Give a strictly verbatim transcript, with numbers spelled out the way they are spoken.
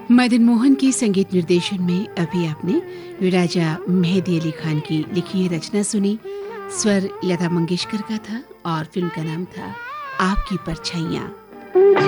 मदन मोहन की संगीत निर्देशन में अभी आपने राजा मेहदी अली खान की लिखी रचना सुनी। स्वर लता मंगेशकर का था और फिल्म का नाम था आपकी परछाइयाँ।